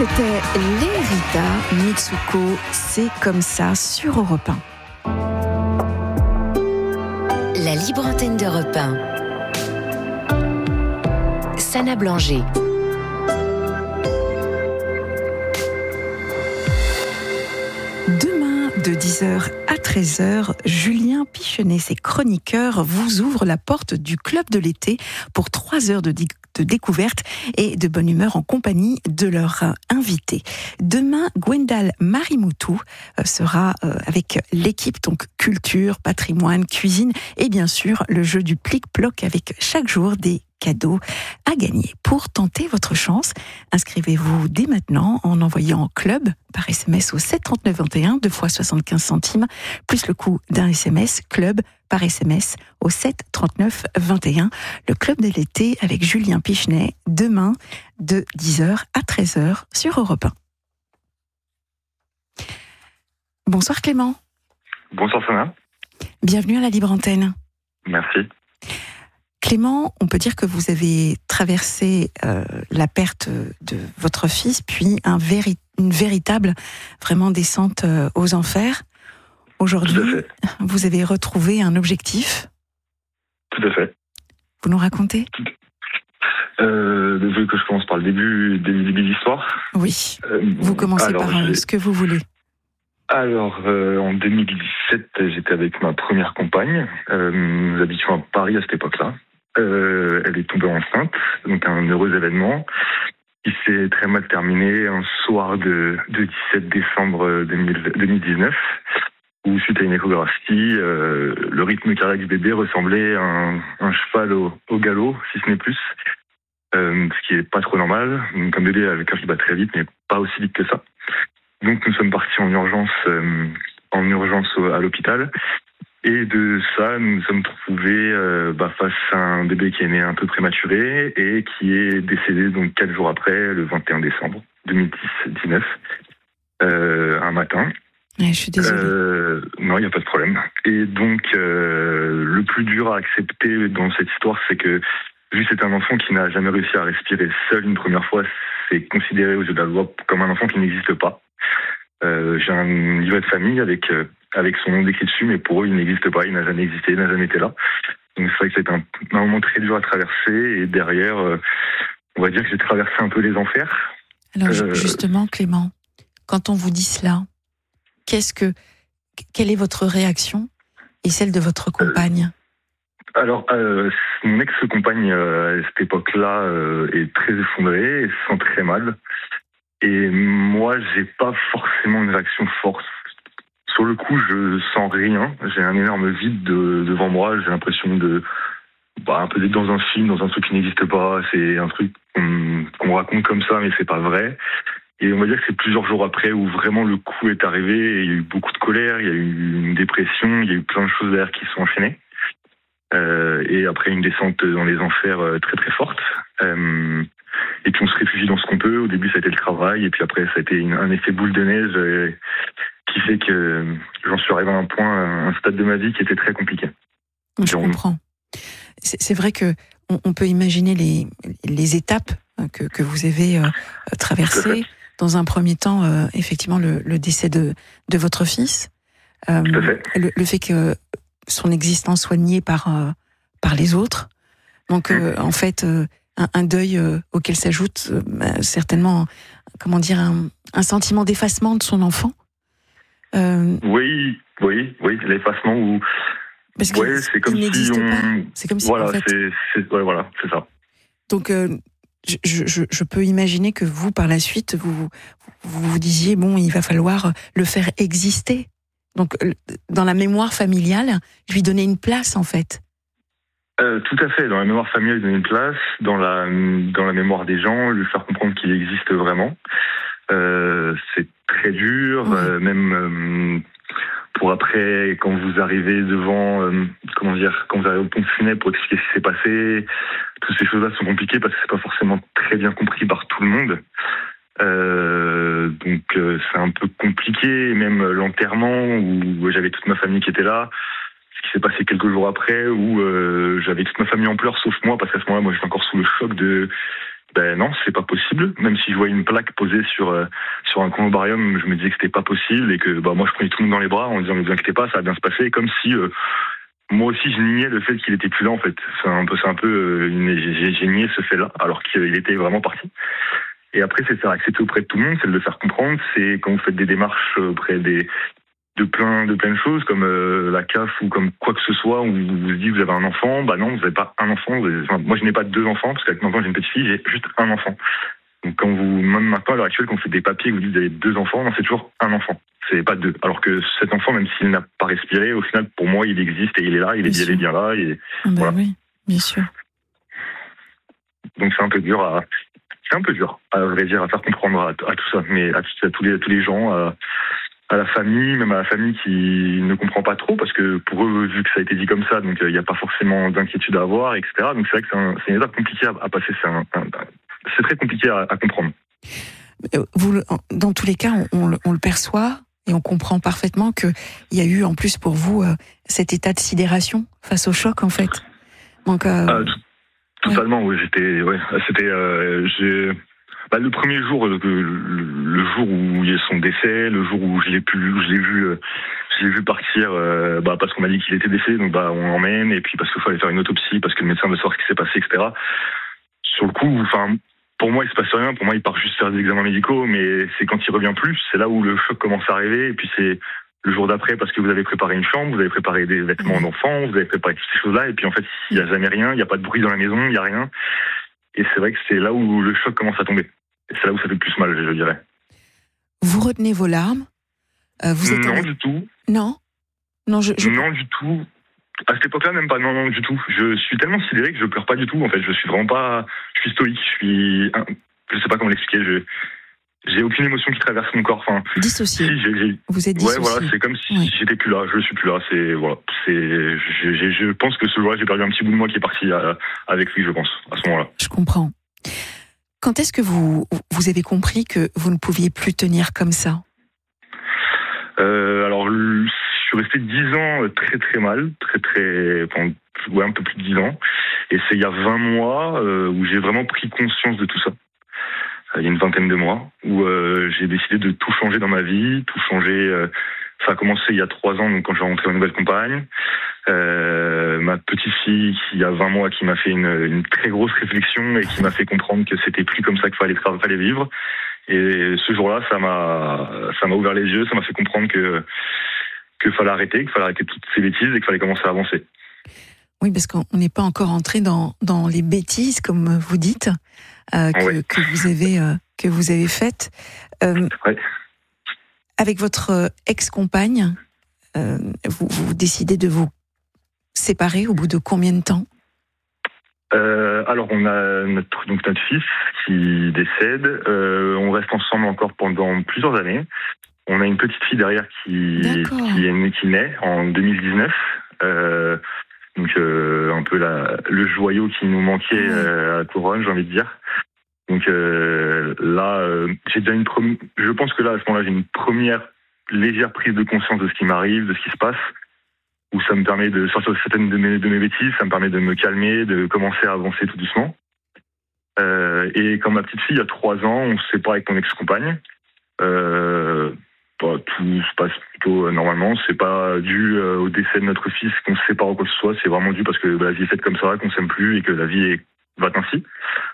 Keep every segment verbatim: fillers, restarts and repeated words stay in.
c'était Lerita Mitsuko, c'est comme ça sur Europe un. La libre antenne d'Europe un. Sana Blanger. Demain, de dix heures à treize heures, Julien Pichenet, ses chroniqueurs, vous ouvrent la porte du Club de l'été pour trois heures de, di- de découverte et de bonne humeur en compagnie de leurs invités. Demain, Gwendal Marimoutou sera avec l'équipe, donc culture, patrimoine, cuisine et bien sûr le jeu du plic-ploc avec chaque jour des cadeaux à gagner. Pour tenter votre chance, inscrivez-vous dès maintenant en envoyant club par S M S au sept trente-neuf vingt et un, deux fois soixante-quinze centimes, plus le coût d'un S M S, club par S M S au sept trente-neuf vingt et un. Le club de l'été avec Julien Pichenet, demain de dix heures à treize heures sur Europe un. Bonsoir Clément. Bonsoir Sana. Bienvenue à la Libre Antenne. Merci. Clément, on peut dire que vous avez traversé euh, la perte de votre fils, puis un véri- une véritable, vraiment descente euh, aux enfers. Aujourd'hui, vous avez retrouvé un objectif. Tout à fait. Vous nous racontez ? euh, Vous voulez que je commence par le début, début de l'histoire ? Oui, euh, vous commencez alors, par euh, ce que vous voulez. Alors, euh, en deux mille dix-sept, j'étais avec ma première compagne. Euh, nous habitions à Paris à cette époque-là. Euh, elle est tombée enceinte, donc un heureux événement qui s'est très mal terminé un soir de, de dix-sept décembre deux mille dix-neuf, où suite à une échographie, euh, le rythme cardiaque du bébé ressemblait à un, un cheval au, au galop, si ce n'est plus, euh, ce qui est pas trop normal. Donc un bébé avec un qui bat très vite, mais pas aussi vite que ça. Donc nous sommes partis en urgence, euh, en urgence à l'hôpital. Et de ça, nous nous sommes trouvés euh, bah, face à un bébé qui est né un peu prématuré et qui est décédé donc quatre jours après, le vingt et un décembre deux mille dix-neuf, euh, un matin. Ouais, je suis désolée. Euh, non, il n'y a pas de problème. Et donc, euh, le plus dur à accepter dans cette histoire, c'est que vu que c'est un enfant qui n'a jamais réussi à respirer seul une première fois, c'est considéré aux yeux de la loi comme un enfant qui n'existe pas. Euh, j'ai un livret de famille avec euh, avec son nom décrit dessus, mais pour eux, il n'existe pas, il n'a jamais existé, il n'a jamais été là. Donc c'est vrai que c'est un, un moment très dur à traverser, et derrière, euh, on va dire que j'ai traversé un peu les enfers. Alors euh, justement, Clément, quand on vous dit cela, qu'est-ce que, quelle est votre réaction et celle de votre compagne ? euh, Alors, euh, mon ex-compagne euh, à cette époque-là euh, est très effondrée, et se sent très mal. Et moi, j'ai pas forcément une réaction forte. Sur le coup, je sens rien. J'ai un énorme vide de, devant moi. J'ai l'impression de, bah, un peu d'être dans un film, dans un truc qui n'existe pas. C'est un truc qu'on, qu'on raconte comme ça, mais c'est pas vrai. Et on va dire que c'est plusieurs jours après où vraiment le coup est arrivé. Et il y a eu beaucoup de colère, il y a eu une dépression, il y a eu plein de choses derrière qui se sont enchaînées. Euh, et après une descente dans les enfers euh, très très forte. Euh, et puis on se réfugie dans ce qu'on peut. Au début, ça a été le travail, et puis après, ça a été une, un effet boule de neige euh, qui fait que j'en suis arrivé à un point, à un stade de ma vie qui était très compliqué. Je Donc, comprends. C'est, c'est vrai que on, on peut imaginer les, les étapes que, que vous avez euh, traversées. Dans un premier temps, euh, effectivement, le, le décès de, de votre fils. Euh, Tout à fait. Le, le fait que son existence soit niée par, euh, par les autres. Donc, euh, en fait, euh, un, un deuil euh, auquel s'ajoute euh, bah, certainement, comment dire, un, un sentiment d'effacement de son enfant. Euh, oui, oui, oui, l'effacement où. Parce ouais, c'est comme si on. Pas. C'est comme si. Voilà, en fait... c'est, c'est, ouais, voilà, c'est ça. Donc, euh, je, je, je peux imaginer que vous, par la suite, vous, vous vous disiez bon, il va falloir le faire exister. Donc, dans la mémoire familiale, lui donner une place, en fait. Euh, tout à fait. Dans la mémoire familiale, lui donner une place. Dans la dans la mémoire des gens, lui faire comprendre qu'il existe vraiment. Euh, c'est très dur, oui. euh, même euh, pour après, quand vous arrivez devant, euh, comment dire, quand vous arrivez au pont funèbre pour expliquer ce qui s'est passé, toutes ces choses-là sont compliquées parce que c'est pas forcément très bien compris par tout le monde. Euh, donc euh, c'est un peu compliqué, même l'enterrement où j'avais toute ma famille qui était là, ce qui s'est passé quelques jours après où euh, j'avais toute ma famille en pleurs sauf moi parce qu'à ce moment-là, moi j'étais encore sous le choc de ben non, c'est pas possible. Même si je voyais une plaque posée sur euh, sur un columbarium, je me disais que c'était pas possible et que bah moi je prenais tout le monde dans les bras en disant ne vous inquiétez pas, ça va bien se passer, comme si euh, moi aussi je niais le fait qu'il était plus là en fait. C'est un peu, c'est un peu, euh, une, j'ai, j'ai nié ce fait-là alors qu'il était vraiment parti. Et après, c'est de faire accepter auprès de tout le monde, c'est de le faire comprendre. C'est quand vous faites des démarches auprès des de plein de plein de choses comme euh, la C A F ou comme quoi que ce soit où vous vous dites que vous avez un enfant, bah non, vous n'avez pas un enfant. Vous avez, enfin, moi, je n'ai pas deux enfants parce qu'avec mon enfant j'ai une petite fille, j'ai juste un enfant. Donc quand vous, même maintenant à l'heure actuelle, quand vous faites des papiers et que vous dites que vous avez deux enfants, non, c'est toujours un enfant. C'est pas deux. Alors que cet enfant, même s'il n'a pas respiré, au final, pour moi, il existe et il est là, il est, il est bien là. Et ah bah voilà. Oui, bien sûr. Donc c'est un peu dur à, c'est un peu dur à vrai dire à faire comprendre à, à tout ça, mais à, à tous les, à tous les gens. À, à la famille, même à la famille qui ne comprend pas trop, parce que pour eux, vu que ça a été dit comme ça, donc il euh, n'y a pas forcément d'inquiétude à avoir, et cetera. Donc c'est vrai que c'est, un, c'est une étape compliquée à, à passer, c'est, un, un, c'est très compliqué à, à comprendre. Vous, dans tous les cas, on, on, on le perçoit et on comprend parfaitement qu'il y a eu en plus pour vous euh, cet état de sidération face au choc en fait. Donc, euh, euh, tout, totalement, ouais. oui, j'étais, ouais, c'était, euh, j'ai... Bah, le premier jour, le, le, le jour où il y a son décès, le jour où je l'ai pu, je l'ai vu, je l'ai vu partir, euh, bah, parce qu'on m'a dit qu'il était décédé, donc bah on l'emmène, et puis parce qu'il fallait faire une autopsie, parce que le médecin veut savoir ce qui s'est passé, et cetera. Sur le coup, enfin, pour moi il se passe rien, pour moi il part juste faire des examens médicaux, mais c'est quand il revient plus, c'est là où le choc commence à arriver, et puis c'est le jour d'après parce que vous avez préparé une chambre, vous avez préparé des vêtements d'enfant, vous avez préparé toutes ces choses-là, et puis en fait il n'y a jamais rien, il n'y a pas de bruit dans la maison, il n'y a rien, et c'est vrai que c'est là où le choc commence à tomber. Et c'est là où ça fait le plus mal, je dirais. Vous retenez vos larmes euh, vous êtes Non, avec... du tout. Non non, je, je... non, du tout. À cette époque-là, même pas. Non, non, du tout. Je suis tellement sidéré que je pleure pas du tout. En fait, je suis vraiment pas. Je suis stoïque. Je suis. Je sais pas comment l'expliquer. Je... J'ai aucune émotion qui traverse mon corps. Enfin, dissocié. Si, j'ai, j'ai... Vous êtes dissocié. Ouais, voilà. C'est comme si oui. j'étais plus là. Je suis plus là. C'est voilà. C'est. Je, je, je pense que ce jour-là, j'ai perdu un petit bout de moi qui est parti à... avec lui. Je pense à ce moment-là. Je comprends. Quand est-ce que vous, vous avez compris que vous ne pouviez plus tenir comme ça ? euh, Alors, je suis resté dix ans très très mal, très très, enfin, ouais, un peu plus de dix ans. Et c'est il y a vingt mois euh, où j'ai vraiment pris conscience de tout ça. Euh, il y a une vingtaine de mois où euh, j'ai décidé de tout changer dans ma vie, tout changer. Euh, ça a commencé il y a trois ans, donc quand j'ai rencontré ma nouvelle compagne. Euh, ma petite fille qui il y a vingt mois qui m'a fait une, une très grosse réflexion et qui m'a fait comprendre que c'était plus comme ça qu'il fallait, qu'il fallait vivre. Et ce jour-là, ça m'a ça m'a ouvert les yeux, ça m'a fait comprendre que qu'il fallait arrêter, qu'il fallait arrêter toutes ces bêtises et qu'il fallait commencer à avancer. Oui, parce qu'on n'est pas encore entré dans dans les bêtises comme vous dites euh, que, ouais. que vous avez euh, que vous avez faites euh, ouais. Avec votre ex-compagne. Euh, vous, vous décidez de vous séparer au bout de combien de temps ? euh, Alors, on a notre, donc notre fils qui décède. Euh, on reste ensemble encore pendant plusieurs années. On a une petite fille derrière qui, qui, est, qui naît en deux mille dix-neuf. Euh, donc, euh, un peu la, le joyau qui nous manquait euh, à Couronne, j'ai envie de dire. Donc euh, là, euh, j'ai déjà une première. Je pense que là, à ce moment-là, j'ai une première légère prise de conscience de ce qui m'arrive, de ce qui se passe, où ça me permet de sortir de certaines de mes, de mes bêtises, ça me permet de me calmer, de commencer à avancer tout doucement. Euh, et quand ma petite fille a trois ans, on se sépare avec mon ex-compagne. Euh, bah, tout se passe plutôt euh, normalement. C'est pas dû euh, au décès de notre fils qu'on se sépare ou quoi que ce soit. C'est vraiment dû parce que bah, la vie est faite comme ça, qu'on s'aime plus et que la vie est, va ainsi.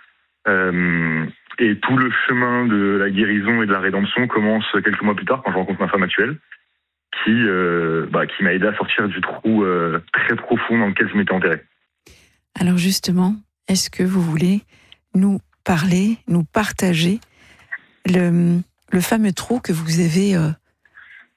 Euh, et tout le chemin de la guérison et de la rédemption commence quelques mois plus tard quand je rencontre ma femme actuelle, qui, euh, bah, qui m'a aidé à sortir du trou euh, très profond dans lequel je m'étais enterré. Alors justement, est-ce que vous voulez nous parler, nous partager le, le fameux trou que vous avez euh, creusé ?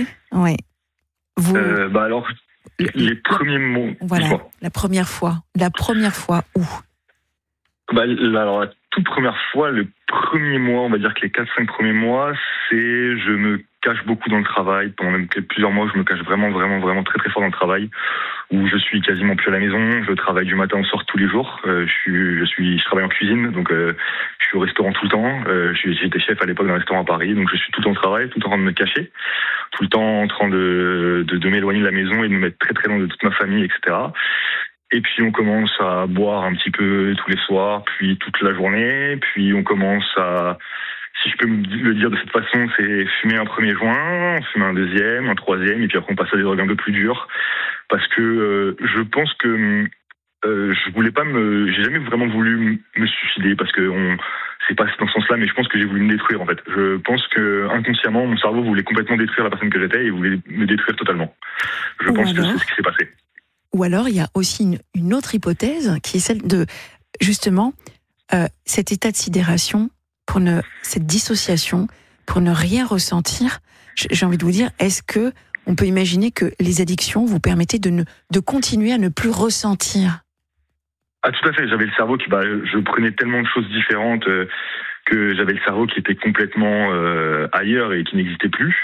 Oui. Vous... Euh, bah alors, le, les premiers mots. Voilà. Dis-moi. La première fois. La première fois où ? Bah, alors, la toute première fois, le premier mois, on va dire que les quatre cinq premiers mois, c'est je me cache beaucoup dans le travail. Pendant même plusieurs mois, je me cache vraiment, vraiment, vraiment très, très fort dans le travail, où je suis quasiment plus à la maison. Je travaille du matin au soir tous les jours. Euh, je suis, je suis, je travaille en cuisine, donc euh, je suis au restaurant tout le temps. Euh, j'étais chef à l'époque d'un restaurant à Paris, donc je suis tout le temps au travail, tout le temps en train de me cacher, tout le temps en train de, de, de m'éloigner de la maison et de me mettre très, très loin de toute ma famille, et cetera. Et puis on commence à boire un petit peu tous les soirs, puis toute la journée. Puis on commence à, si je peux le dire de cette façon, c'est fumer un premier joint, fumer un deuxième, un troisième, et puis après on passe à des drogues un peu plus dures. Parce que euh, je pense que euh, je voulais pas me, j'ai jamais vraiment voulu me suicider parce que on, c'est pas dans ce sens-là, mais je pense que j'ai voulu me détruire en fait. Je pense que inconsciemment mon cerveau voulait complètement détruire la personne que j'étais et voulait me détruire totalement. Je Ou pense alors, que c'est ce qui s'est passé. Ou alors il y a aussi une, une autre hypothèse qui est celle de justement euh, cet état de sidération, pour ne, cette dissociation, pour ne rien ressentir. J'ai envie de vous dire, est-ce que on peut imaginer que les addictions vous permettaient de, ne, de continuer à ne plus ressentir? Ah tout à fait, j'avais le cerveau qui, bah, je prenais tellement de choses différentes euh, que j'avais le cerveau qui était complètement euh, ailleurs et qui n'existait plus.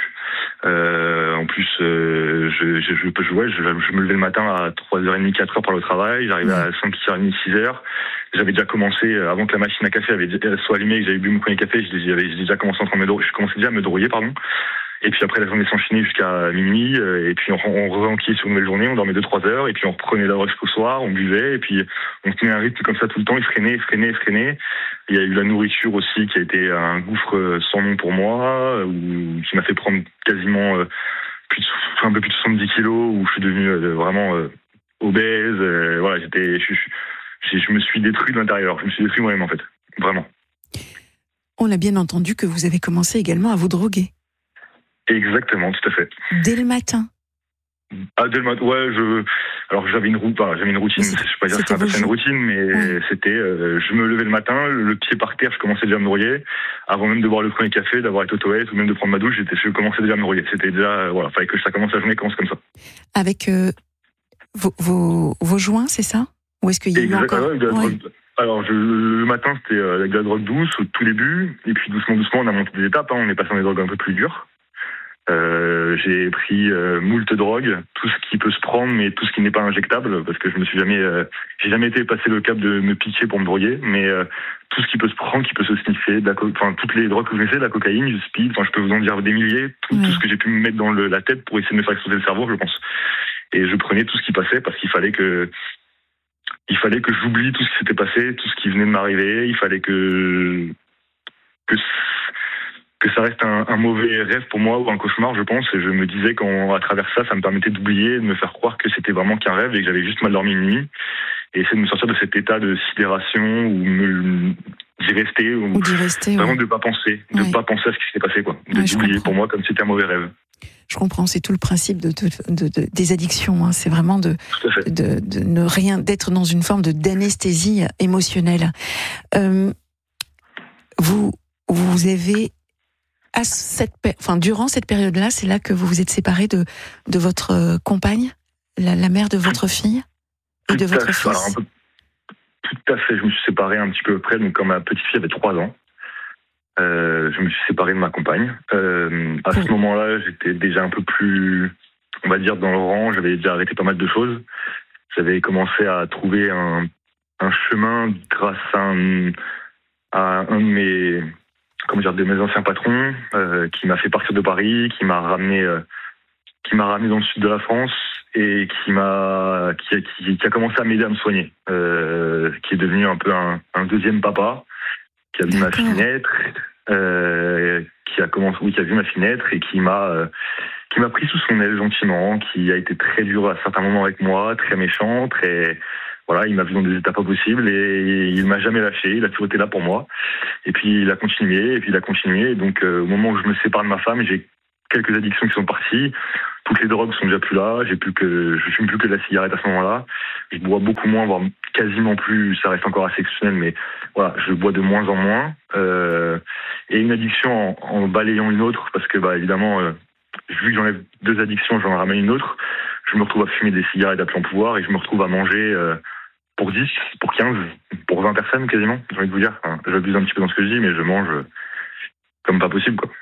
Euh, en plus, euh, je, je, je, je, ouais, je, je me levais le matin à trois heures trente, quatre heures pour le travail, j'arrivais à cinq heures trente, six heures. J'avais déjà commencé, avant que la machine à café avait, soit allumée, que j'avais bu mon premier café, j'avais déjà commencé en train de me droguer, je commençais déjà à me droguer, pardon. Et puis après, la journée s'enchaînait jusqu'à minuit, et puis on, on re-enquillait sur une nouvelle journée, on dormait deux trois heures, et puis on reprenait la drogue jusqu'au soir, on buvait, et puis on tenait un rythme comme ça tout le temps, il freinait, freinait, freinait. Il y a eu la nourriture aussi qui a été un gouffre sans nom pour moi, où, qui m'a fait prendre quasiment euh, plus de, un peu plus de soixante-dix kilos, où je suis devenu euh, vraiment euh, obèse. Euh, voilà, j'étais, je, je, je me suis détruit de l'intérieur, je me suis détruit moi-même en fait, vraiment. On a bien entendu que vous avez commencé également à vous droguer. Exactement, tout à fait. Dès le matin. Ah, dès le matin, ouais, je, alors j'avais une routine, enfin, j'avais une routine, je sais pas dire que c'est une routine, mais ouais. C'était, euh, je me levais le matin, le, le pied par terre, je commençais déjà à me droguer, avant même de boire le premier café, d'avoir été aux toilettes, ou même de prendre ma douche, j'étais, je commençais déjà à me droguer. C'était déjà, euh, voilà, fallait que ça commence la journée, commence comme ça. Avec euh, vos, vos, vos joints, c'est ça? Ou est-ce qu'il y a eu encore... Ouais, ouais. Alors, je, le matin, c'était euh, avec de la drogue douce, au tout début, et puis doucement, doucement, on a monté des étapes, hein, on est passé dans des drogues un peu plus dures. Euh, j'ai pris euh, moult drogues, tout ce qui peut se prendre, mais tout ce qui n'est pas injectable, parce que je me suis jamais, euh, j'ai jamais été passé le cap de me piquer pour me droguer, mais euh, tout ce qui peut se prendre, qui peut se sniffer, enfin toutes les drogues que je connaissais, de la cocaïne, du speed, enfin je peux vous en dire des milliers, tout, mmh. tout ce que j'ai pu me mettre dans le, la tête pour essayer de me faire exploser le cerveau, je pense. Et je prenais tout ce qui passait parce qu'il fallait que, il fallait que j'oublie tout ce qui s'était passé, tout ce qui venait de m'arriver, il fallait que que que ça reste un, un mauvais rêve pour moi ou un cauchemar, je pense, et je me disais qu'à travers ça, ça me permettait d'oublier, de me faire croire que c'était vraiment qu'un rêve et que j'avais juste mal dormi une nuit, et essayer de me sortir de cet état de sidération ou me, d'y rester, ou, ou d'y rester, vraiment ouais. de pas penser, de ouais. pas penser à ce qui s'était passé, quoi, de ouais, d'oublier pour moi comme si c'était un mauvais rêve. Je comprends, c'est tout le principe de, de, de, de des addictions, hein. C'est vraiment de, de, de ne rien, d'être dans une forme de d'anesthésie émotionnelle. Euh, vous, vous avez À cette, enfin, durant cette période-là, c'est là que vous vous êtes séparé de, de votre euh, compagne, la, la mère de votre fille et de votre fils. Alors, un peu, tout à fait, je me suis séparé un petit peu après, donc quand ma petite fille avait trois ans, euh, je me suis séparé de ma compagne. Euh, à ce moment-là, j'étais déjà un peu plus, on va dire, dans le rang, j'avais déjà arrêté pas mal de choses. J'avais commencé à trouver un, un chemin grâce à un, à un de mes... comment dire, de mes anciens patrons, euh, qui m'a fait partir de Paris, qui m'a ramené, euh, qui m'a ramené dans le sud de la France et qui m'a, qui a, qui, qui a commencé à m'aider à me soigner, euh, qui est devenu un peu un, un deuxième papa, qui a vu ma fille naître, euh, qui a commencé, oui, qui a vu ma fille naître et qui m'a, euh, qui m'a pris sous son aile gentiment, qui a été très dur à certains moments avec moi, très méchant, très Voilà, il m'a vu dans des états pas possibles et il m'a jamais lâché, il a toujours été là pour moi. Et puis il a continué, et puis il a continué. Et donc euh, au moment où je me sépare de ma femme, j'ai quelques addictions qui sont parties. Toutes les drogues sont déjà plus là, j'ai plus que, je fume plus que de la cigarette à ce moment-là. Je bois beaucoup moins, voire quasiment plus, ça reste encore assez exceptionnel, mais voilà, je bois de moins en moins. Euh, et une addiction en, en balayant une autre, parce que bah évidemment, euh, vu que j'enlève deux addictions, j'en ramène une autre. Je me retrouve à fumer des cigarettes à plein pouvoir et je me retrouve à manger euh, pour dix, pour quinze, pour vingt personnes quasiment, j'ai envie de vous dire. Enfin, j'abuse un petit peu dans ce que je dis, mais je mange comme pas possible, quoi.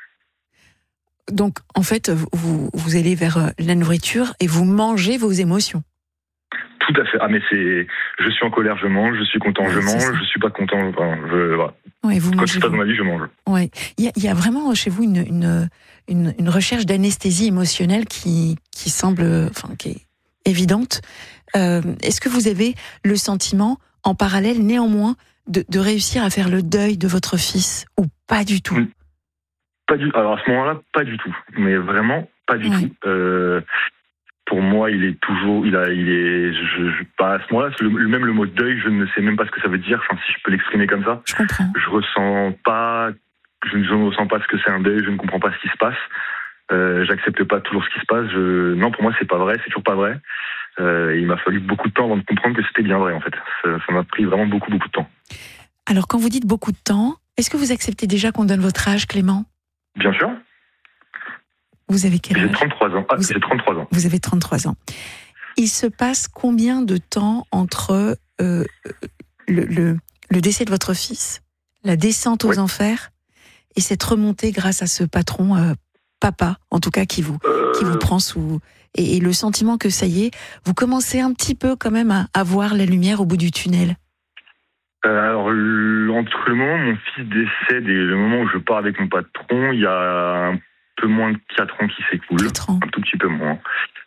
Donc, en fait, vous, vous allez vers la nourriture et vous mangez vos émotions. Tout à fait. Ah, mais c'est... Je suis en colère, je mange. Je suis content, ouais, je mange. Je suis pas content, enfin, je... Voilà. Ouais, vous Quand mangez, je passe dans ma vie, je mange. Ouais. Il y a, il y a vraiment chez vous une, une, une, une recherche d'anesthésie émotionnelle qui, qui semble... Enfin, qui est évidente. Euh, est-ce que vous avez le sentiment, en parallèle, néanmoins, de, de réussir à faire le deuil de votre fils, ou pas du tout? Pas du. Alors à ce moment-là, pas du tout. Mais vraiment, pas du ouais. tout. Euh, pour moi, il est toujours, il a, il est, je, je, pas à ce moment-là, le, même le mot deuil, je ne sais même pas ce que ça veut dire. Enfin, si je peux l'exprimer comme ça. Je comprends. Je ressens pas, je ne ressens pas ce que c'est un deuil. Je ne comprends pas ce qui se passe. Euh, j'accepte pas toujours ce qui se passe. Je, non, pour moi, c'est pas vrai. C'est toujours pas vrai. Euh, il m'a fallu beaucoup de temps avant de comprendre que c'était bien vrai. En fait, ça, ça m'a pris vraiment beaucoup, beaucoup de temps. Alors, quand vous dites beaucoup de temps, est-ce que vous acceptez déjà qu'on donne votre âge, Clément? Bien sûr. Vous avez quel âge? J'ai trente-trois ans. Ah, vous, j'ai trente-trois ans. Vous avez trente-trois ans. Il se passe combien de temps entre euh, le, le, le décès de votre fils, la descente aux oui. enfers, et cette remontée grâce à ce patron, euh, papa, en tout cas, qui vous, euh... qui vous prend sous... Et, et le sentiment que ça y est, vous commencez un petit peu quand même à, à voir la lumière au bout du tunnel? Alors, entre le moment où mon fils décède et le moment où je pars avec mon patron, il y a un peu moins de quatre ans qui s'écoulent. Un tout petit peu moins.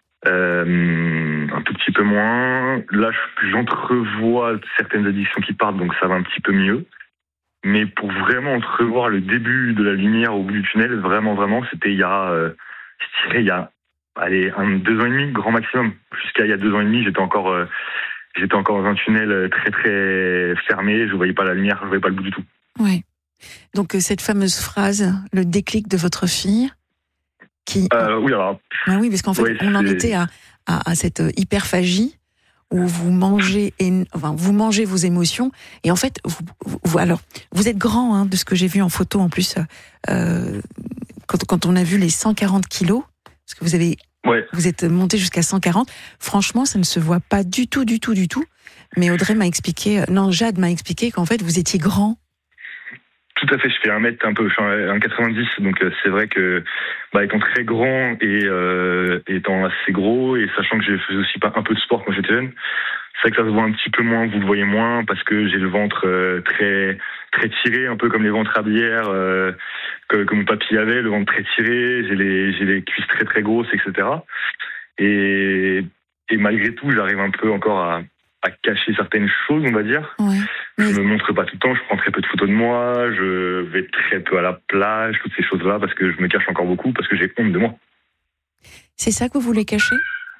Euh, un tout petit peu moins. Là, j'entrevois certaines addictions qui partent, donc ça va un petit peu mieux. Mais pour vraiment entrevoir le début de la lumière au bout du tunnel, vraiment, vraiment, c'était il y a, euh, je dirais, il y a, allez, un, deux ans et demi, grand maximum. Jusqu'à il y a deux ans et demi, j'étais encore... Euh, J'étais encore dans un tunnel très très fermé, je ne voyais pas la lumière, je ne voyais pas le bout du tout. Oui. Donc cette fameuse phrase, le déclic de votre fille, qui... Euh, oui, alors... Ah oui, parce qu'en fait, ouais, on en était à, à, à cette hyperphagie où vous mangez, et, enfin, vous mangez vos émotions, et en fait, vous, vous, alors, vous êtes grand, hein, de ce que j'ai vu en photo en plus, euh, quand, quand on a vu les cent quarante kilos, parce que vous avez... Ouais. Vous êtes monté jusqu'à cent quarante. Franchement, ça ne se voit pas du tout, du tout, du tout. Mais Audrey m'a expliqué, non, Jade m'a expliqué qu'en fait, vous étiez grand. Tout à fait. Je fais un mètre un peu, je fais un quatre-vingt-dix, donc euh, c'est vrai que, bah, étant très grand et euh, étant assez gros et sachant que j'ai fait aussi pas un peu de sport quand j'étais jeune, c'est vrai que ça se voit un petit peu moins. Vous le voyez moins parce que j'ai le ventre euh, très très tiré, un peu comme les ventres à bière. Euh, Que, que mon papy avait, le ventre très tiré, j'ai les, j'ai les cuisses très très grosses, et cetera. Et, et malgré tout, j'arrive un peu encore à, à cacher certaines choses, on va dire. Ouais, mais... Je me montre pas tout le temps, je prends très peu de photos de moi, je vais très peu à la plage, toutes ces choses-là, parce que je me cache encore beaucoup, parce que j'ai honte de moi. C'est ça que vous voulez cacher ?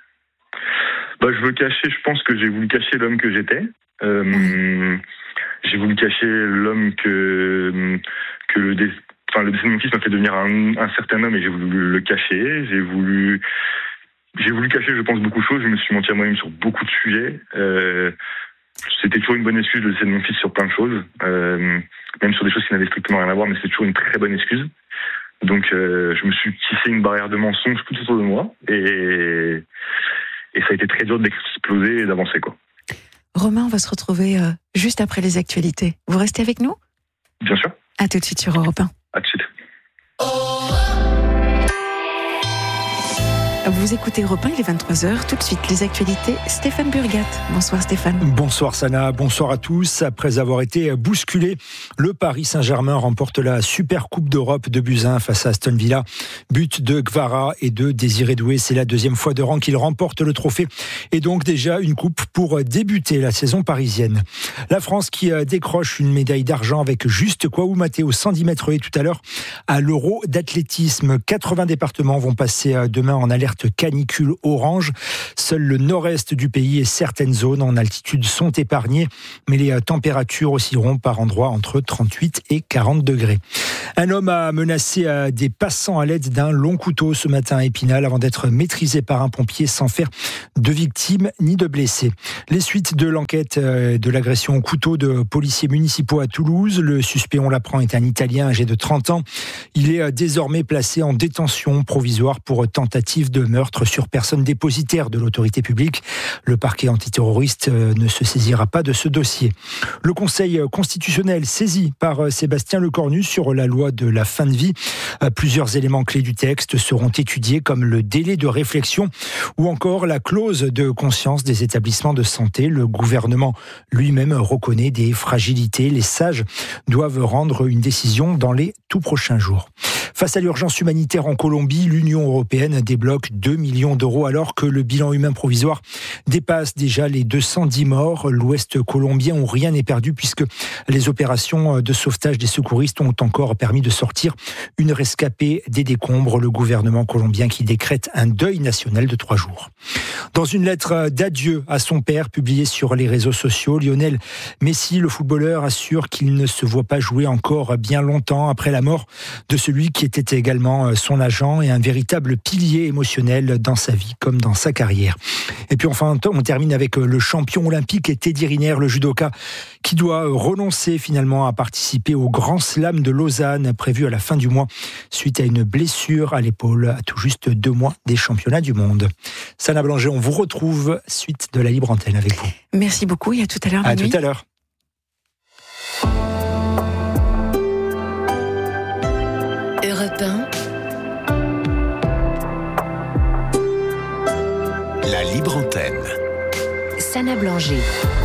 Bah, je veux cacher, je pense que j'ai voulu cacher l'homme que j'étais. Euh, mmh. J'ai voulu cacher l'homme que, que le dé... Enfin, le décès de mon fils m'a fait devenir un, un certain homme et j'ai voulu le cacher. J'ai voulu, j'ai voulu cacher, je pense, beaucoup de choses. Je me suis menti à moi-même sur beaucoup de sujets. Euh, c'était toujours une bonne excuse le décès de mon fils sur plein de choses, euh, même sur des choses qui n'avaient strictement rien à voir, mais c'était toujours une très bonne excuse. Donc, euh, je me suis tissé une barrière de mensonges tout autour de moi et, et ça a été très dur d'exploser et d'avancer, quoi. Romain, on va se retrouver euh, juste après les actualités. Vous restez avec nous ? Bien sûr. À tout de suite sur Europe un. À tout de suite. Vous écoutez Europe un, il est vingt-trois heures. Tout de suite, les actualités. Stéphane Burgat. Bonsoir Stéphane. Bonsoir Sana, bonsoir à tous. Après avoir été bousculé, le Paris Saint-Germain remporte la Super Coupe d'Europe de Buzyn face à Aston Villa. But de Kvara et de Désiré Doué. C'est la deuxième fois de rang qu'il remporte le trophée et donc déjà une coupe pour débuter la saison parisienne. La France qui décroche une médaille d'argent avec Juste Kouaoumate au cent dix mètres et tout à l'heure à l'Euro d'athlétisme. quatre-vingts départements vont passer demain en alerte canicule orange. Seul le nord-est du pays et certaines zones en altitude sont épargnées, mais les températures oscilleront par endroits entre trente-huit et quarante degrés. Un homme a menacé des passants à l'aide d'un long couteau ce matin à Épinal avant d'être maîtrisé par un pompier sans faire de victimes ni de blessés. Les suites de l'enquête de l'agression au couteau de policiers municipaux à Toulouse. Le suspect, on l'apprend, est un Italien âgé de trente ans. Il est désormais placé en détention provisoire pour tentative de meurtre sur personne dépositaire de l'autorité publique. Le parquet antiterroriste ne se saisira pas de ce dossier. Le Conseil constitutionnel saisi par Sébastien Lecornu sur la loi de la fin de vie. Plusieurs éléments clés du texte seront étudiés comme le délai de réflexion ou encore la clause de conscience des établissements de santé. Le gouvernement lui-même reconnaît des fragilités. Les sages doivent rendre une décision dans les tout prochains jours. Face à l'urgence humanitaire en Colombie, l'Union européenne débloque deux millions d'euros alors que le bilan humain provisoire dépasse déjà les deux cent dix morts. L'Ouest colombien où rien n'est perdu puisque les opérations de sauvetage des secouristes ont encore permis de sortir une rescapée des décombres. Le gouvernement colombien qui décrète un deuil national de trois jours. Dans une lettre d'adieu à son père publiée sur les réseaux sociaux, Lionel Messi, le footballeur, assure qu'il ne se voit pas jouer encore bien longtemps après la mort de celui qui était également son agent et un véritable pilier émotionnel dans sa vie comme dans sa carrière. Et puis enfin, on termine avec le champion olympique Teddy Riner, le judoka, qui doit renoncer finalement à participer au Grand Slam de Lausanne prévu à la fin du mois suite à une blessure à l'épaule à tout juste deux mois des championnats du monde. Sana Blanger, on vous retrouve suite de la Libre Antenne avec vous. Merci beaucoup et à tout à l'heure. À tout à l'heure. Europe un. La Libre Antenne. Sana Blanger.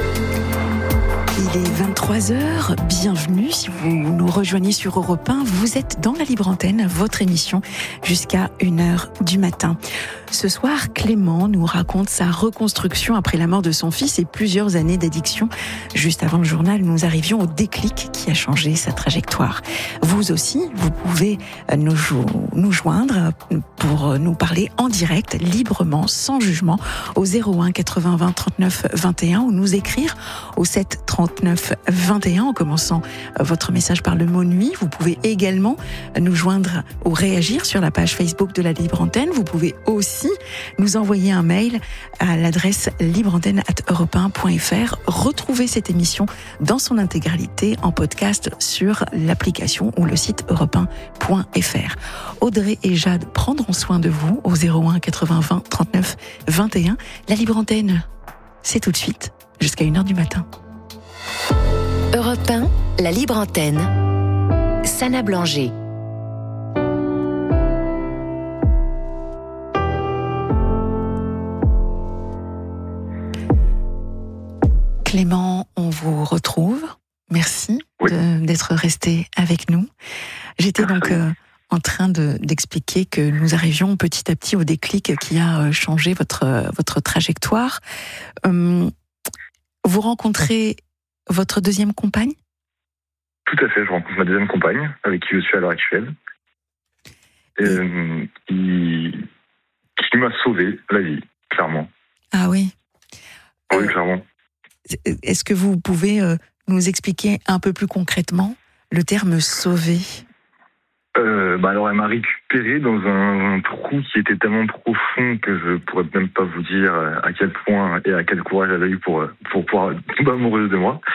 Il est vingt-trois heures, bienvenue si vous nous rejoignez sur Europe un, vous êtes dans la Libre Antenne, votre émission jusqu'à une heure du matin. Ce soir, Clément nous raconte sa reconstruction après la mort de son fils et plusieurs années d'addiction. Juste avant le journal, nous arrivions au déclic qui a changé sa trajectoire. Vous aussi, vous pouvez nous, jo- nous joindre pour nous parler en direct, librement, sans jugement, au zéro un quatre-vingts vingt trente-neuf vingt et un ou nous écrire au sept trente-neuf vingt et un en commençant votre message par le mot nuit. Vous pouvez également nous joindre ou réagir sur la page Facebook de la Libre Antenne. Vous pouvez aussi nous envoyer un mail à l'adresse libreantenne arobase europe un point f r. Retrouvez cette émission dans son intégralité en podcast sur l'application ou le site europe un point f r. Audrey et Jade prendront soin de vous au zéro un quatre-vingts vingt trente-neuf vingt et un. La Libre Antenne, c'est tout de suite jusqu'à une heure du matin. Europe un, la Libre Antenne. Sana Blanger. Clément, on vous retrouve. Merci Oui. de, d'être resté avec nous. J'étais donc euh, en train de, d'expliquer que nous arrivions petit à petit au déclic qui a changé votre, votre trajectoire. Hum, vous rencontrez votre deuxième compagne ? Tout à fait, je rencontre ma deuxième compagne, avec qui je suis à l'heure actuelle, euh, qui, qui m'a sauvé la vie, clairement. Ah oui. Oui, Euh, clairement. Est-ce que vous pouvez euh, nous expliquer un peu plus concrètement le terme « sauver » ? Euh, bah alors, elle m'a récupéré dans un, un trou qui était tellement profond que je pourrais même pas vous dire à quel point et à quel courage elle a eu pour, pour pouvoir tomber amoureuse de moi.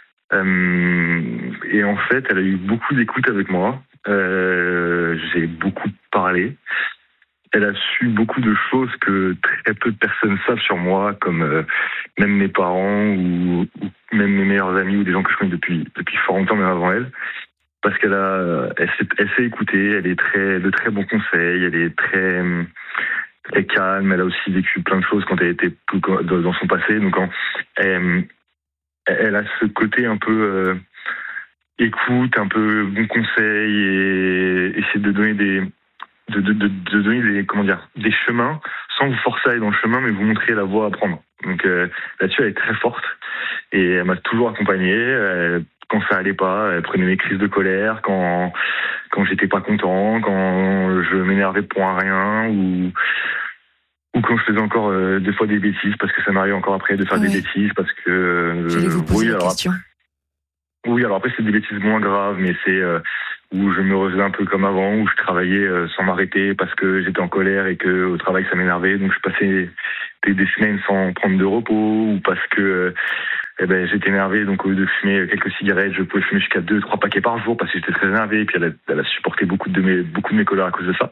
Euh, et en fait, elle a eu beaucoup d'écoute avec moi. Euh, j'ai beaucoup parlé. Elle a su beaucoup de choses que très peu de personnes savent sur moi, comme euh, même mes parents ou, ou même mes meilleurs amis ou des gens que je connais depuis depuis fort longtemps, même avant elle. Parce qu'elle a, elle s'est, elle s'est écoutée, elle est très, de très bons conseils, elle est très, très calme, elle a aussi vécu plein de choses quand elle était dans son passé, donc en, elle, elle a ce côté un peu euh, écoute, un peu bon conseil et essayer de donner des, de, de, de, de donner des, comment dire, des chemins sans vous forcer à aller dans le chemin, mais vous montrer la voie à prendre. Donc euh, là-dessus, elle est très forte et elle m'a toujours accompagné. Elle, quand ça allait pas, elle prenait mes crises de colère, quand quand j'étais pas content, quand je m'énervais pour un rien, ou ou quand je faisais encore euh, des fois des bêtises, parce que ça m'arrive encore après de faire Oui. des bêtises, parce que euh, J'allais vous poser oui, la alors, question. oui, alors après c'est des bêtises moins graves, mais c'est euh, où je me refaisais un peu comme avant, où je travaillais euh, sans m'arrêter parce que j'étais en colère et que au travail ça m'énervait, donc je passais des, des semaines sans prendre de repos, ou parce que euh, eh ben, j'étais énervé, donc au lieu de fumer quelques cigarettes, je pouvais fumer jusqu'à deux, trois paquets par jour parce que j'étais très énervé, et puis elle a, elle a supporté beaucoup de mes, beaucoup de mes colères à cause de ça.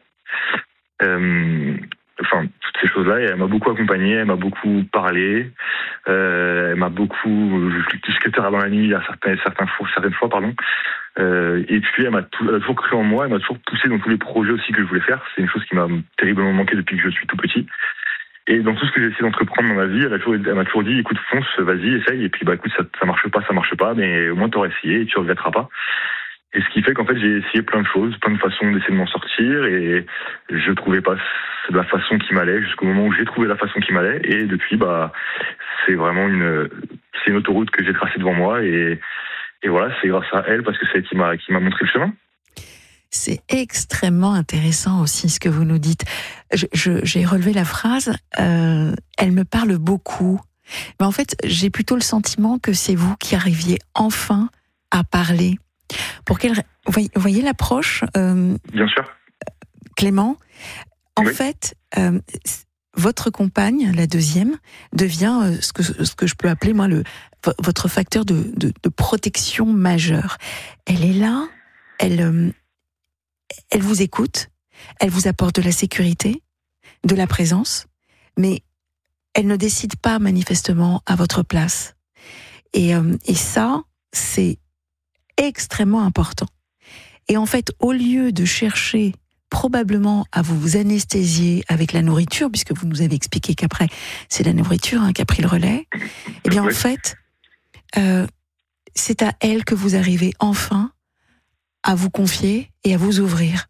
Euh, enfin, toutes ces choses-là, et elle m'a beaucoup accompagné, elle m'a beaucoup parlé, euh, elle m'a beaucoup, jusqu'à tard dans la nuit, à certains, certains fois, certaines fois, pardon. Euh, et puis elle m'a, tout, elle a toujours cru en moi, elle m'a toujours poussé dans tous les projets aussi que je voulais faire. C'est une chose qui m'a terriblement manqué depuis que je suis tout petit. Et dans tout ce que j'ai essayé d'entreprendre dans ma vie, elle, a toujours, elle m'a toujours dit, écoute, fonce, vas-y, essaye. Et puis, bah, écoute, ça, ça marche pas, ça marche pas, mais au moins t'auras essayé et tu regretteras pas. Et ce qui fait qu'en fait, j'ai essayé plein de choses, plein de façons d'essayer de m'en sortir, et je trouvais pas la façon qui m'allait jusqu'au moment où j'ai trouvé la façon qui m'allait. Et depuis, bah, c'est vraiment une, c'est une autoroute que j'ai tracée devant moi, et, et voilà, c'est grâce à elle parce que c'est elle qui m'a, qui m'a montré le chemin. C'est extrêmement intéressant aussi ce que vous nous dites. Je, je, j'ai relevé la phrase, euh, elle me parle beaucoup. Mais en fait, j'ai plutôt le sentiment que c'est vous qui arriviez enfin à parler. Pour quelle, vous voyez, vous voyez l'approche, euh, Bien sûr. Clément. En oui. fait, euh, votre compagne, la deuxième, devient euh, ce que ce que je peux appeler moi le votre facteur de de, de protection majeur. Elle est là, elle euh, elle vous écoute, elle vous apporte de la sécurité, de la présence, mais elle ne décide pas manifestement à votre place. Et euh, et ça, c'est extrêmement important. Et en fait, au lieu de chercher probablement à vous anesthésier avec la nourriture, puisque vous nous avez expliqué qu'après, c'est la nourriture hein, qui a pris le relais, eh bien, oui. en fait, euh, c'est à elle que vous arrivez enfin à vous confier et à vous ouvrir.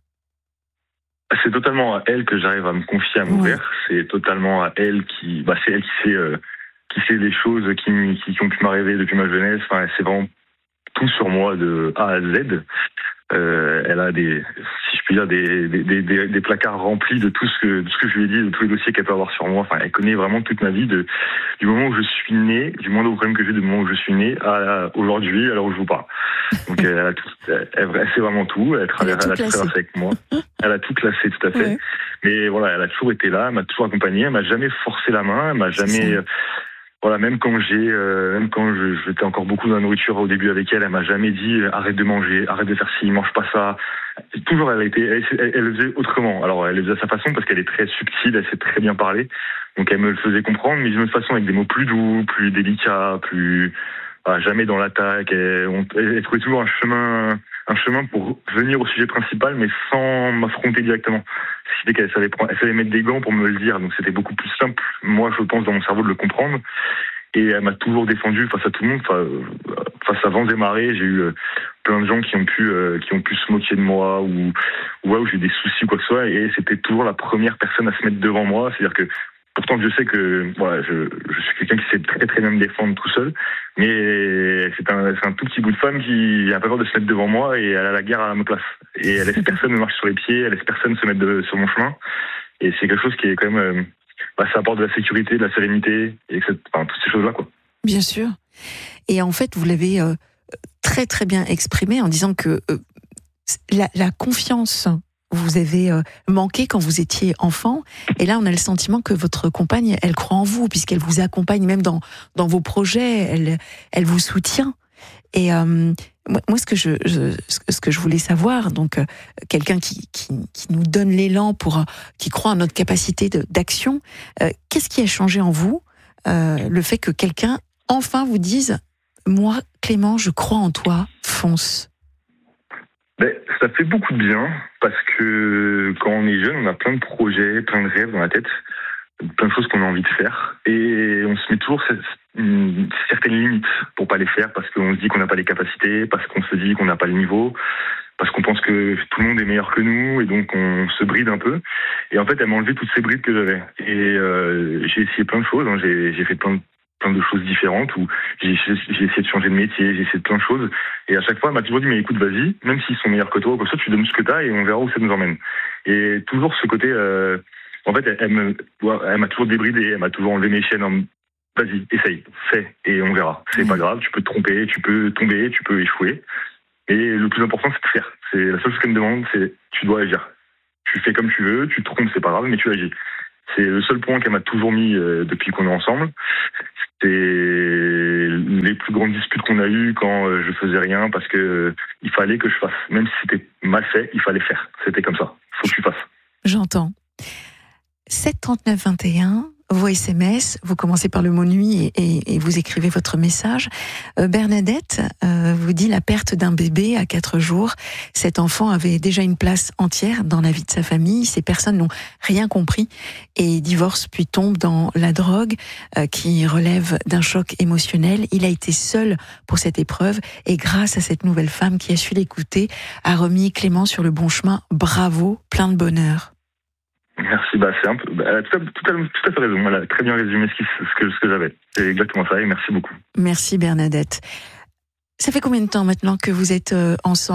C'est totalement à elle que j'arrive à me confier, à m'ouvrir. Ouais. C'est totalement à elle qui, bah, c'est elle qui sait, euh, qui sait les choses qui, qui, qui ont pu m'arriver depuis ma jeunesse. Enfin, c'est vraiment tout sur moi de A à Z. Euh, elle a des, si je puis dire, des, des, des, des placards remplis de tout ce que, de ce que je lui ai dit, de tous les dossiers qu'elle peut avoir sur moi. Enfin, elle connaît vraiment toute ma vie, de, du moment où je suis né, du moindre problème que j'ai, du moment où je suis né, à aujourd'hui, à l'heure où je vous parle. Donc, elle, a tout, elle, elle sait vraiment tout. Elle, traverse, elle a tout, elle a tout traversé avec moi. Elle a tout classé, tout à fait. Ouais. Mais voilà, elle a toujours été là, elle m'a toujours accompagné, elle m'a jamais forcé la main, elle m'a jamais. Voilà, même quand j'ai, euh, même quand je, j'étais encore beaucoup dans la nourriture au début avec elle, elle m'a jamais dit euh, arrête de manger, arrête de faire ci, mange pas ça. Toujours, elle a été, elle, elle, elle le faisait autrement. Alors, elle le faisait à sa façon parce qu'elle est très subtile, elle sait très bien parler, donc elle me le faisait comprendre, mais d'une autre façon avec des mots plus doux, plus délicats, plus voilà, jamais dans l'attaque. Elle, on, elle, elle trouvait toujours un chemin, un chemin pour venir au sujet principal, mais sans m'affronter directement. Ce qui fait qu'elle savait, elle savait mettre des gants pour me le dire, donc c'était beaucoup plus simple, moi je pense, dans mon cerveau de le comprendre. Et elle m'a toujours défendu face à tout le monde, face à vents et marées. J'ai eu plein de gens qui ont pu, qui ont pu se moquer de moi ou, ou ouais, où j'ai eu des soucis ou quoi que ce soit. Et c'était toujours la première personne à se mettre devant moi. C'est-à-dire que pourtant je sais que voilà, je, je suis quelqu'un qui sait très très bien me défendre tout seul, mais c'est un, c'est un tout petit bout de femme qui a pas peur de se mettre devant moi et elle a la guerre à ma place. Et elle laisse personne me marcher sur les pieds, elle laisse personne se mettre de, sur mon chemin. Et c'est quelque chose qui est quand même, euh, bah, ça apporte de la sécurité, de la sérénité, et que enfin, toutes ces choses-là, quoi. Bien sûr. Et en fait, vous l'avez euh, très très bien exprimé en disant que euh, la, la confiance vous avez euh, manqué quand vous étiez enfant, et là on a le sentiment que votre compagne, elle croit en vous, puisqu'elle vous accompagne même dans dans vos projets, elle elle vous soutient. Et euh, moi, ce que je, je ce que je voulais savoir, donc euh, quelqu'un qui, qui qui nous donne l'élan pour, euh, qui croit en notre capacité de, d'action, euh, qu'est-ce qui a changé en vous, euh, le fait que quelqu'un enfin vous dise, moi Clément, je crois en toi, fonce. Ben, ça fait beaucoup de bien, parce que quand on est jeune, on a plein de projets, plein de rêves dans la tête, plein de choses qu'on a envie de faire, et on se met toujours cette, une, certaines limites pour pas les faire, parce qu'on se dit qu'on n'a pas les capacités, parce qu'on se dit qu'on n'a pas le niveau, parce qu'on pense que tout le monde est meilleur que nous, et donc on se bride un peu. Et en fait, elle m'a enlevé toutes ces brides que j'avais. Et euh, j'ai essayé plein de choses, hein, j'ai, j'ai fait plein de plein de choses différentes, où j'ai, j'ai essayé de changer de métier, j'ai essayé de plein de choses, et à chaque fois elle m'a toujours dit mais écoute, vas-y, même s'ils sont meilleurs que toi ou quoi que ce soit, tu donnes ce que t'as et on verra où ça nous emmène. Et toujours ce côté, euh, en fait elle, elle, me, elle m'a toujours débridé, elle m'a toujours enlevé mes chaînes en vas-y, essaye, fais et on verra, c'est mmh. pas grave, tu peux te tromper, tu peux tomber, tu peux échouer, et le plus important c'est de faire. C'est la seule chose qu'elle me demande, c'est tu dois agir, tu fais comme tu veux, tu te trompes, c'est pas grave, mais tu agis. C'est le seul point qu'elle m'a toujours mis euh, depuis qu'on est ensemble. C'est les plus grandes disputes qu'on a eues quand euh, je faisais rien, parce que euh, il fallait que je fasse. Même si c'était mal fait, il fallait faire. C'était comme ça. Faut que tu fasses. J'entends. sept trente-neuf vingt et un, vos S M S, vous commencez par le mot nuit et, et, et vous écrivez votre message. Euh, Bernadette euh, vous dit la perte d'un bébé à quatre jours. Cet enfant avait déjà une place entière dans la vie de sa famille. Ces personnes n'ont rien compris et divorcent puis tombent dans la drogue euh, qui relève d'un choc émotionnel. Il a été seul pour cette épreuve et grâce à cette nouvelle femme qui a su l'écouter, a remis Clément sur le bon chemin. Bravo, plein de bonheur. Merci, bah c'est un peu, bah, elle a tout à, tout à, tout à fait raison. Elle a très bien résumé ce, qui, ce que, ce que j'avais. C'est exactement ça et merci beaucoup. Merci Bernadette. Ça fait combien de temps maintenant que vous êtes euh, ensemble ?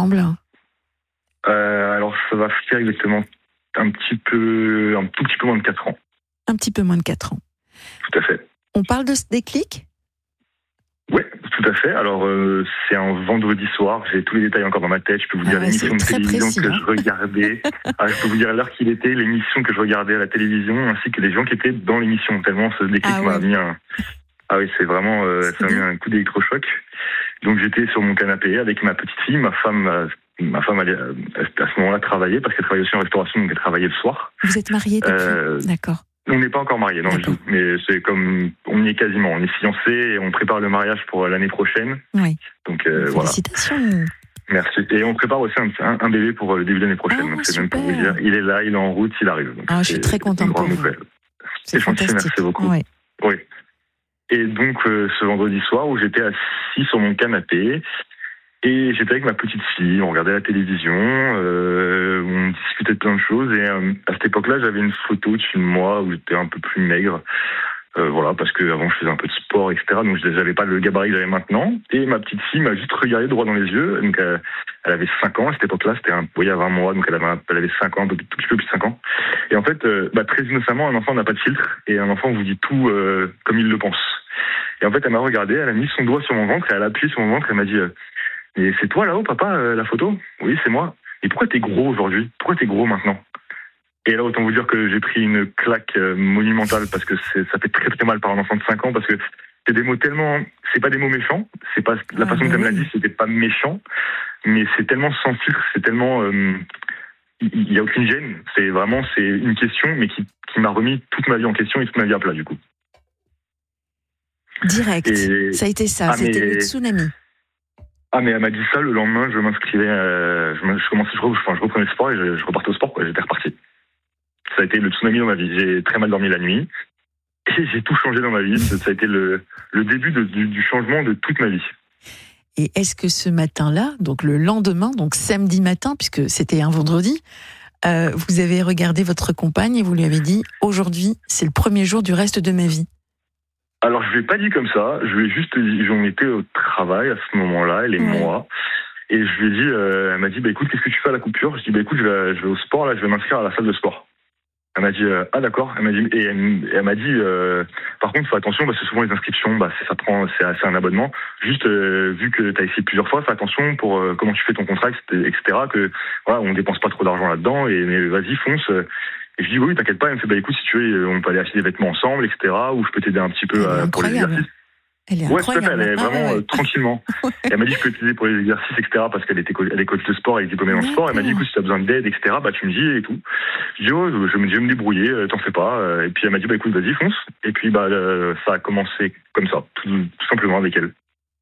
euh, Alors ça va faire exactement un petit peu, un tout petit peu moins de quatre ans. Un petit peu moins de quatre ans. Tout à fait. On parle de ce déclic ? Oui, tout à fait. Alors, euh, c'est un vendredi soir. J'ai tous les détails encore dans ma tête. Je peux vous dire ah ouais, l'émission de télévision précis, que hein. je regardais. ah, je peux vous dire l'heure qu'il était, l'émission que je regardais à la télévision, ainsi que les gens qui étaient dans l'émission. Tellement ce déclic ah m'a ouais. mis un... Ah oui, c'est vraiment... Euh, c'est ça m'a mis un coup d'électrochoc. Donc, j'étais sur mon canapé avec ma petite fille. Ma femme... Euh, ma femme allait euh, à ce moment-là travailler, parce qu'elle travaillait aussi en restauration, donc elle travaillait le soir. Vous êtes mariés depuis euh, D'accord. On n'est pas encore mariés, non, du tout. Mais c'est comme, on y est quasiment. On est fiancés et on prépare le mariage pour l'année prochaine. Oui. Donc, euh, Félicitations. Voilà. Merci. Et on prépare aussi un, un, un bébé pour le début de l'année prochaine. Ah, donc, c'est super. même pour vous dire. Il est là, il est en route, il arrive. Donc, ah, je suis très contente pour vous. C'est, c'est fantastique. Merci beaucoup. Oui. Oui. Et donc, euh, ce vendredi soir où j'étais assis sur mon canapé, et j'étais avec ma petite fille, on regardait la télévision, euh, on discutait de plein de choses. Et euh, à cette époque-là, j'avais une photo de moi où j'étais un peu plus maigre. Euh, voilà, parce que avant je faisais un peu de sport, et cetera. Donc j'avais pas le gabarit que j'avais maintenant. Et ma petite fille m'a juste regardé droit dans les yeux. Donc euh, elle avait cinq ans à cette époque-là, c'était un, il y a vingt mois, donc elle avait, elle avait cinq ans, un peu, tout petit peu plus de cinq ans. Et en fait, euh, bah, très innocemment, un enfant n'a pas de filtre et un enfant vous dit tout euh, comme il le pense. Et en fait, elle m'a regardé, elle a mis son doigt sur mon ventre, et elle a appuyé sur mon ventre, et elle m'a dit euh, et c'est toi là-haut, papa, euh, la photo ? Oui, c'est moi. Et pourquoi t'es gros aujourd'hui ? Pourquoi t'es gros maintenant ? Et là, autant vous dire que j'ai pris une claque euh, monumentale parce que c'est, ça fait très très mal par un enfant de cinq ans parce que c'est des mots tellement, c'est pas des mots méchants, c'est pas la ah, façon dont elle me l'a dit, c'était pas méchant, mais c'est tellement sans filtre, c'est tellement, il euh, y a aucune gêne. C'est vraiment, c'est une question, mais qui, qui m'a remis toute ma vie en question et toute ma vie à plat du coup. Direct. Et... Ça a été ça. Ah, c'était mais... le tsunami. Ah mais elle m'a dit ça le lendemain, je m'inscrivais, euh, je, je commençais, je, enfin, je reprenais le sport et je, je repartais au sport, quoi, j'étais reparti. Ça a été le tsunami dans ma vie. J'ai très mal dormi la nuit et j'ai tout changé dans ma vie. Ça a été le, le début de, du, du changement de toute ma vie. Et est-ce que ce matin-là, donc le lendemain, donc samedi matin, puisque c'était un vendredi, euh, vous avez regardé votre compagne et vous lui avez dit « Aujourd'hui, c'est le premier jour du reste de ma vie ». Alors, je ne l'ai pas dit comme ça. Je lui ai juste dit, j'en étais au travail à ce moment-là, elle et ouais. moi. Et je lui ai dit, euh, elle m'a dit, bah écoute, qu'est-ce que tu fais à la coupure ? Je dis, bah écoute, je vais, je vais au sport, là, je vais m'inscrire à la salle de sport. Elle m'a dit, euh, ah d'accord. Elle m'a dit, et elle, elle m'a dit, euh, par contre, fais attention, parce que souvent les inscriptions, bah c'est, ça prend, c'est, c'est un abonnement. Juste, euh, vu que tu as essayé plusieurs fois, fais attention pour euh, comment tu fais ton contrat, et cetera. Que voilà, on dépense pas trop d'argent là-dedans, et mais vas-y, fonce. Et je dis oui, t'inquiète pas. Elle me fait bah écoute, si tu veux, on peut aller acheter des vêtements ensemble, et cetera. Ou je peux t'aider un petit peu euh, pour les exercices. Elle est ouais, tout à fait, elle est ah, vraiment ouais. euh, tranquillement. Et elle m'a dit je peux t'aider pour les exercices, et cetera. Parce qu'elle était co- elle est coach de sport, elle est diplômée en sport. Elle m'a dit écoute, si t'as besoin d'aide, et cetera. Bah tu me dis et tout. Je dis oh, je, je, me, je vais me débrouiller, euh, t'en fais pas. Et puis elle m'a dit bah écoute, vas-y fonce. Et puis bah euh, ça a commencé comme ça, tout, tout simplement avec elle.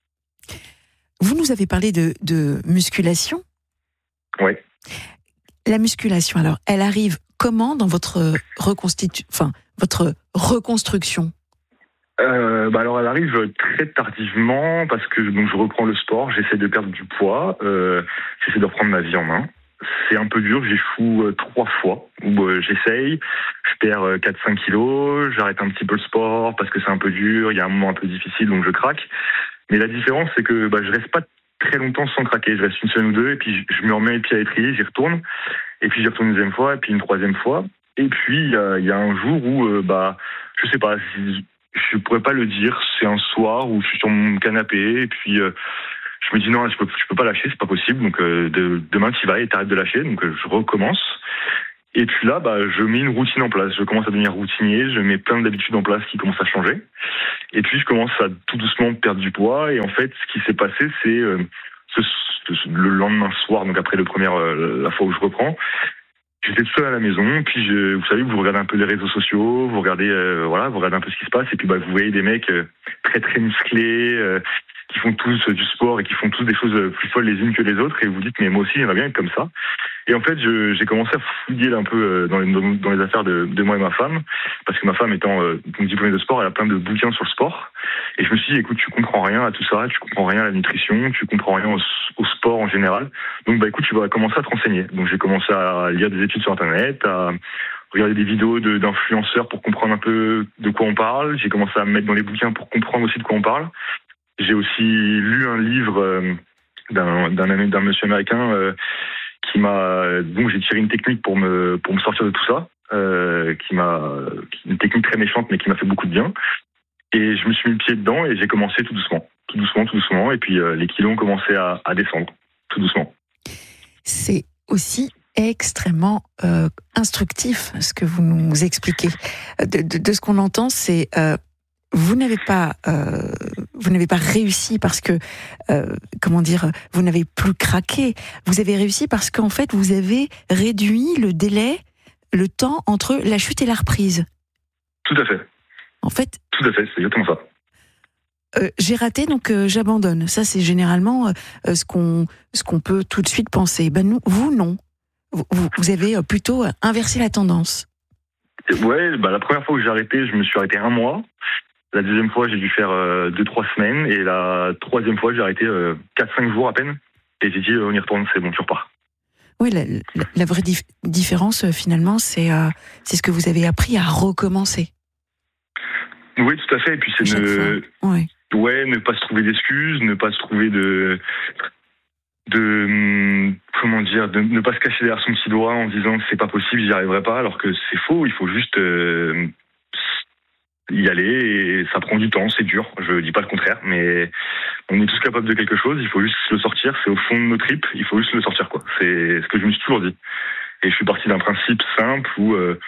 Vous nous avez parlé de, de musculation. Ouais. La musculation, alors, elle arrive comment dans votre reconstitu... enfin, votre reconstruction ? Euh, bah alors elle arrive très tardivement parce que donc je reprends le sport, j'essaie de perdre du poids, euh, j'essaie de reprendre ma vie en main. C'est un peu dur, j'échoue euh, trois fois où euh, j'essaye, je perds euh, quatre à cinq kilos, j'arrête un petit peu le sport parce que c'est un peu dur, il y a un moment un peu difficile donc je craque. Mais la différence c'est que bah, je reste pas très longtemps sans craquer, je reste une semaine ou deux et puis je me remets les pieds à l'étrier, j'y retourne et puis j'y retourne une deuxième fois et puis une troisième fois. Et puis il y a, y a un jour où euh, bah je sais pas, je pourrais pas le dire, c'est un soir où je suis sur mon canapé et puis euh, je me dis non, je peux, je peux pas lâcher, c'est pas possible. Donc euh, de, demain tu y vas et t'arrêtes de lâcher. Donc euh, je recommence. Et puis là, bah, je mets une routine en place. Je commence à devenir routinier. Je mets plein d'habitudes en place qui commencent à changer. Et puis je commence à tout doucement perdre du poids. Et en fait, ce qui s'est passé, c'est euh, ce, ce, le lendemain soir, donc après le premier, euh, la fois où je reprends, j'étais tout seul à la maison, puis je, vous savez, vous regardez un peu les réseaux sociaux, vous regardez, euh, voilà, vous regardez un peu ce qui se passe, et puis bah, vous voyez des mecs euh, très très musclés, euh, qui font tous euh, du sport et qui font tous des choses plus folles les unes que les autres, et vous dites, mais moi aussi, j'aimerais bien être comme ça. Et en fait, je, j'ai commencé à fouiller un peu dans les, dans les affaires de, de moi et ma femme, parce que ma femme étant euh, diplômée de sport, elle a plein de bouquins sur le sport. Et je me suis dit, écoute, tu comprends rien à tout ça, tu comprends rien à la nutrition, tu comprends rien au, au sport en général. Donc, bah écoute, tu vas commencer à te renseigner. Donc, j'ai commencé à lire des études sur Internet, à regarder des vidéos de, d'influenceurs pour comprendre un peu de quoi on parle. J'ai commencé à me mettre dans les bouquins pour comprendre aussi de quoi on parle. J'ai aussi lu un livre euh, d'un, d'un, d'un monsieur américain euh, qui m'a, donc j'ai tiré une technique pour me pour me sortir de tout ça, euh, qui m'a une technique très méchante mais qui m'a fait beaucoup de bien. Et je me suis mis le pied dedans et j'ai commencé tout doucement, tout doucement, tout doucement. Et puis euh, les kilos ont commencé à, à descendre, tout doucement. C'est aussi extrêmement euh, instructif ce que vous nous expliquez. De, de, de ce qu'on entend, c'est euh, vous n'avez pas, euh, vous n'avez pas réussi parce que, euh, comment dire, vous n'avez plus craqué. Vous avez réussi parce qu'en fait, vous avez réduit le délai, le temps entre la chute et la reprise. Tout à fait. En fait. Tout à fait, c'est exactement ça. Euh, j'ai raté, donc euh, j'abandonne. Ça, c'est généralement euh, ce qu'on, ce qu'on peut tout de suite penser. Ben nous, vous non. Vous, vous avez plutôt inversé la tendance. Ouais, bah la première fois que j'ai arrêté, je me suis arrêté un mois. La deuxième fois, j'ai dû faire euh, deux, trois semaines. Et la troisième fois, j'ai arrêté euh, quatre, cinq jours à peine. Et j'ai dit, euh, on y retourne, c'est bon, tu repars. Oui, la, la, la vraie dif- différence, euh, finalement, c'est, euh, c'est ce que vous avez appris à recommencer. Oui, tout à fait. Et puis, c'est ne, ouais. Ouais, ne pas se trouver d'excuses, ne pas se trouver de... de comment dire, de ne pas se cacher derrière son petit doigt en disant que c'est pas possible, j'y arriverai pas, alors que c'est faux. Il faut juste euh, y aller et ça prend du temps, c'est dur. Je dis pas le contraire, mais on est tous capables de quelque chose. Il faut juste le sortir. C'est au fond de nos tripes. Il faut juste le sortir, quoi. C'est ce que je me suis toujours dit. Et je suis parti d'un principe simple où euh,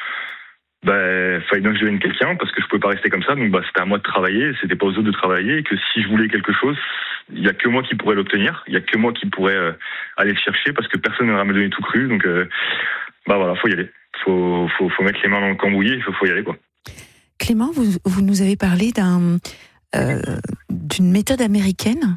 bah, fallait bien que je devienne quelqu'un parce que je pouvais pas rester comme ça. Donc bah, c'était à moi de travailler. C'était pas aux autres de travailler. Et que si je voulais quelque chose, il y a que moi qui pourrais l'obtenir. Il y a que moi qui pourrais euh, aller le chercher parce que personne n'aurait me donner tout cru. Donc euh, bah voilà, faut y aller. Faut faut faut mettre les mains dans le cambouis. Il faut faut y aller, quoi. Clément, vous vous nous avez parlé d'un euh, d'une méthode américaine.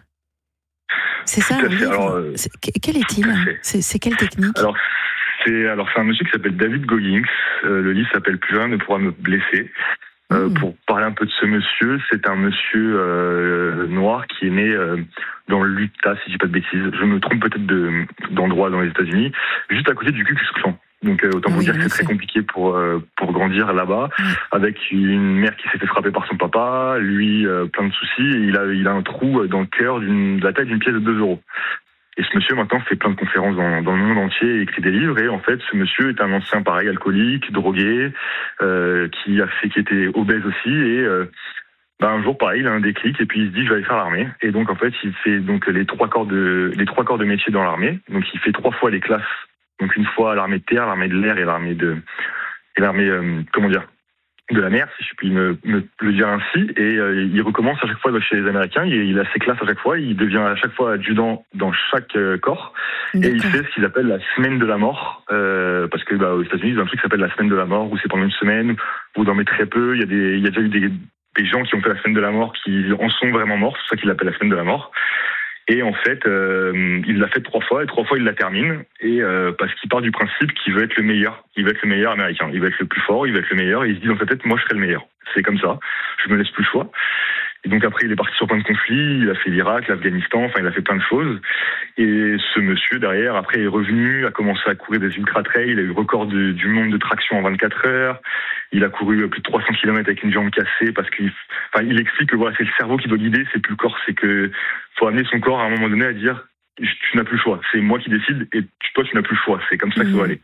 C'est ça. Tout à fait. Alors, euh, c'est, quel est-il ? C'est, c'est quelle technique ? Alors c'est alors c'est un monsieur qui s'appelle David Goggins. Euh, le livre s'appelle Plus rien ne pourra me blesser. Euh, mmh. Pour parler un peu de ce monsieur, c'est un monsieur euh, noir qui est né euh, dans l'Utah, si je dis pas de bêtises. Je me trompe peut-être de, d'endroit dans les États-Unis, juste à côté du Ku Klux Klan. Donc euh, autant oui, vous dire que c'est très compliqué pour euh, pour grandir là-bas, mmh. avec une mère qui s'est fait frapper par son papa, lui euh, plein de soucis, et il a il a un trou dans le cœur d'une de la taille d'une pièce de deux euros. Et ce monsieur, maintenant, fait plein de conférences dans, dans le monde entier et écrit des livres. Et en fait, ce monsieur est un ancien, pareil, alcoolique, drogué, euh, qui a fait, qui était obèse aussi. Et euh, ben, un jour, pareil, il a un déclic et puis il se dit, je vais aller faire l'armée. Et donc, en fait, il fait donc les trois corps de les trois corps de métier dans l'armée. Donc, il fait trois fois les classes. Donc, une fois à l'armée de terre, l'armée de l'air et l'armée de et l'armée, euh, comment dire, de la mer, si je puis me, me le dire ainsi, et euh, il recommence à chaque fois chez les Américains, il, il a ses classes à chaque fois, il devient à chaque fois adjudant dans chaque euh, corps, D'accord. Et il fait ce qu'ils appellent la semaine de la mort, euh, parce que bah, aux États-Unis, il y a un truc qui s'appelle la semaine de la mort, où c'est pendant une semaine, vous dormez très peu, il y a, des, il y a déjà eu des, des gens qui ont fait la semaine de la mort, qui en sont vraiment morts, c'est pour ça qu'il l'appelle la semaine de la mort. Et en fait, euh, il l'a fait trois fois, et trois fois il la termine, et euh, parce qu'il part du principe qu'il veut être le meilleur, il veut être le meilleur américain, il veut être le plus fort, il veut être le meilleur, et il se dit dans sa tête, moi je serai le meilleur. C'est comme ça, je me laisse plus le choix. Et donc après, il est parti sur plein de conflits, il a fait l'Irak, l'Afghanistan, enfin il a fait plein de choses. Et ce monsieur derrière, après est revenu, a commencé à courir des ultra-trails, il a eu le record de, du monde de traction en vingt-quatre heures, il a couru plus de trois cents kilomètres avec une jambe cassée parce qu'il enfin, il explique que voilà, c'est le cerveau qui doit guider, c'est plus le corps, c'est que faut amener son corps à un moment donné à dire tu n'as plus le choix, c'est moi qui décide et toi tu n'as plus le choix, c'est comme ça que ça va aller.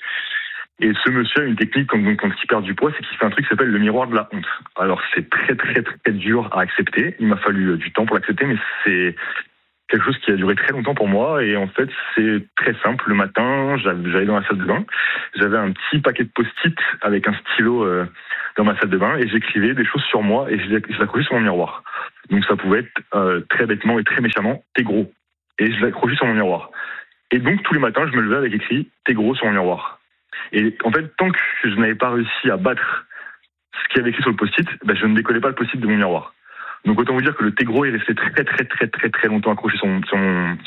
Et ce monsieur a une technique quand, quand il perd du poids, c'est qu'il fait un truc qui s'appelle le miroir de la honte. Alors c'est très très très dur à accepter, il m'a fallu du temps pour l'accepter, mais c'est quelque chose qui a duré très longtemps pour moi. Et en fait c'est très simple, le matin j'allais dans la salle de bain, j'avais un petit paquet de post-it avec un stylo euh, dans ma salle de bain et j'écrivais des choses sur moi et je l'accrochais sur mon miroir. Donc ça pouvait être euh, très bêtement et très méchamment, t'es gros. Et je l'accrochais sur mon miroir. Et donc tous les matins je me levais avec écrit, t'es gros sur mon miroir. Et en fait, tant que je n'avais pas réussi à battre ce qu'il y avait écrit sur le post-it, ben, je ne décollais pas le post-it de mon miroir. Donc autant vous dire que le Tegro est resté très très très très très longtemps accroché sur mon, sur mon,